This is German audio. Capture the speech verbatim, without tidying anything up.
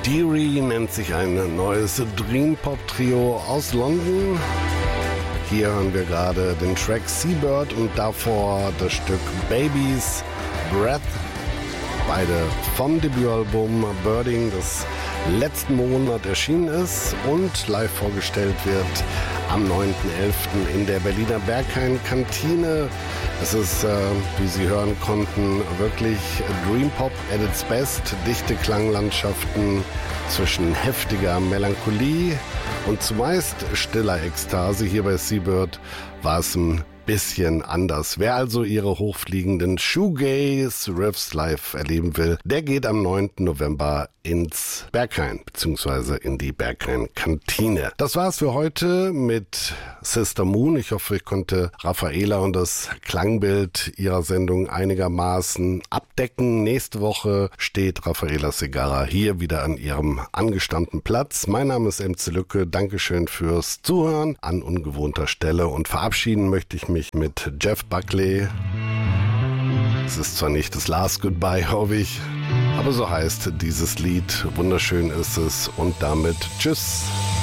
Deary nennt sich ein neues Dream-Pop-Trio aus London. Hier hören wir gerade den Track Seabird und davor das Stück Baby's Breath. Beide vom Debütalbum Birding, das letzten Monat erschienen ist und live vorgestellt wird am neunten elften in der Berliner Berghain-Kantine. Es ist, äh, wie Sie hören konnten, wirklich Dream Pop at its best. Dichte Klanglandschaften zwischen heftiger Melancholie und zumeist stiller Ekstase. Hier bei Seabird war es ein bisschen anders. Wer also ihre hochfliegenden Shoegaze-Riffs live erleben will, der geht am neunten November ins Berghain bzw. in die Berghain-Kantine. Das war's für heute mit Sister Moon. Ich hoffe, ich konnte Raffaela und das Klangbild ihrer Sendung einigermaßen abdecken. Nächste Woche steht Raffaela Segarra hier wieder an ihrem angestammten Platz. Mein Name ist M C Lücke. Dankeschön fürs Zuhören an ungewohnter Stelle und verabschieden möchte ich mich mit Jeff Buckley. Es ist zwar nicht das Last Goodbye, hoffe ich, aber so heißt dieses Lied. Wunderschön ist es und damit tschüss.